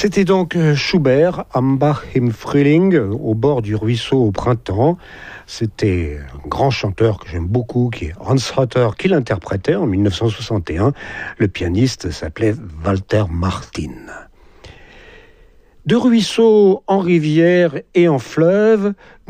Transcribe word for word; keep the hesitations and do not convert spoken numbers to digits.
C'était donc Schubert, Am Bach im Frühling, au bord du ruisseau au printemps. C'était un grand chanteur que j'aime beaucoup, qui est Hans Hotter, qui l'interprétait en mille neuf cent soixante et un. Le pianiste s'appelait Walter Martin. De ruisseaux en rivière et en fleuve,